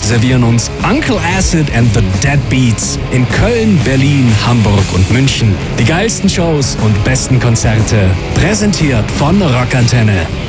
servieren uns Uncle Acid and the Deadbeats in Köln, Berlin, Hamburg und München. Die geilsten Shows und besten Konzerte, präsentiert von Rockantenne.